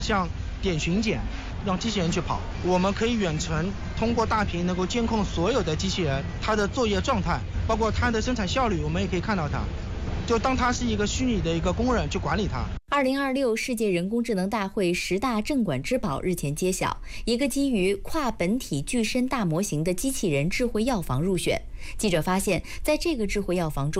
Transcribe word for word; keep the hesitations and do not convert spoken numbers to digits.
像点巡检，让机器人去跑，我们可以远程通过大屏能够监控所有的机器人它的作业状态，包括它的生产效率，我们也可以看到它。就当它是一个虚拟的一个工人去管理它。 二零二六世界人工智能大会十大镇馆之宝日前揭晓，一个基于跨本体具身大模型的机器人智慧药房入选。记者发现，在这个智慧药房中，